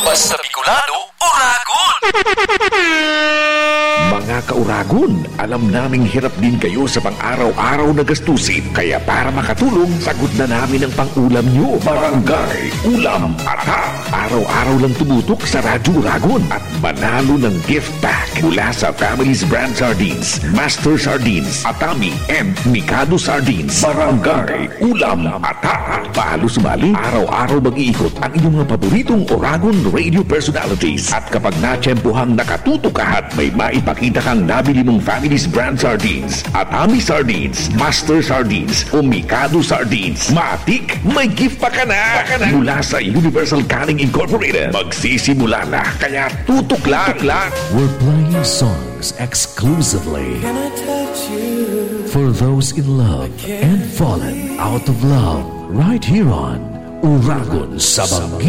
Basta Bicolano, Uragon! Mga kauragon, alam naming hirap din kayo sa pang-araw-araw na gastusin. Kaya para makatulong, sagot na namin ang pang-ulam nyo. Barangay Ulam Ata. Araw-araw lang tumutok sa Radyo Uragon at manalo ng gift pack mula sa Family's Brand Sardines, Master Sardines, Atami, and Mikado Sardines. Barangay Ulam Ata. Pahalo sumali, araw-araw mag-iikot ang inyong mga paboritong Uragon radio personalities. At kapag natsyempohang nakatutok ka at may maipakita kang nabili mong Family's Brand Sardines, Atami Sardines, Master Sardines, o Mikado Sardines, matik, may gift pa ka na. Mula sa Universal Canning Incorporated. Magsisimula na, kaya tutok lang. We're playing songs exclusively for those in love and fallen out of love. Right here on Uragon Sabang